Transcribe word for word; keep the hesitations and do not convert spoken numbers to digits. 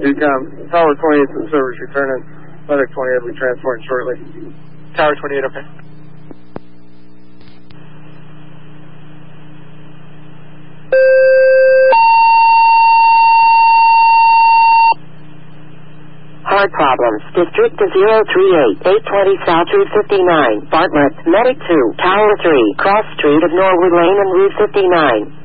Decom. Tower twenty-eight to the service returning. Medic twenty-eight will be transporting shortly. Tower twenty-eight, okay. Hard problems. District zero three eight, eight twenty South Route fifty-nine. Bartlett, Medic two, Tower three, Cross Street of Norwood Lane and Route fifty-nine.